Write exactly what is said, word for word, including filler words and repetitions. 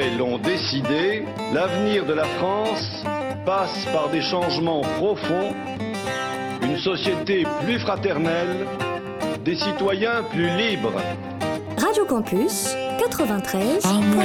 l'ont décidé, l'avenir de la France passe par des changements profonds, une société plus fraternelle, des citoyens plus libres. Radio Campus quatre-vingt-treize.